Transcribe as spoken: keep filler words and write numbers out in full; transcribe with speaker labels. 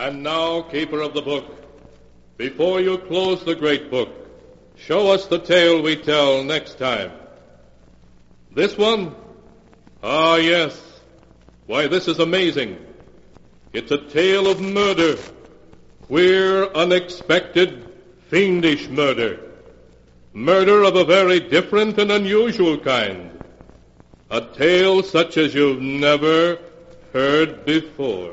Speaker 1: And now, keeper of the book, before you close the great book, show us the tale we tell next time. This one? Ah, yes. Why, this is amazing. It's a tale of murder. Queer, unexpected, fiendish murder. Murder of a very different and unusual kind. A tale such as you've never heard before.